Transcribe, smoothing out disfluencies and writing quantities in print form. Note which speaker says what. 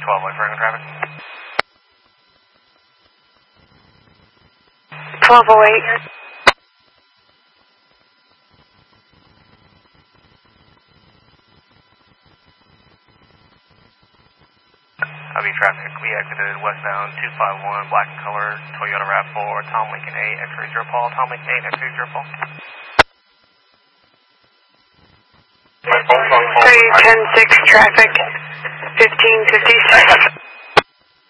Speaker 1: 12 West Rango traffic.
Speaker 2: 1208.
Speaker 1: I'll be traffic. We exited westbound 251, black in color, Toyota RAV4, Tom Lincoln 8, X-ray 0 Paul, Tom Lincoln 8, X-ray 0 Paul.
Speaker 2: 10-6 traffic, 1556.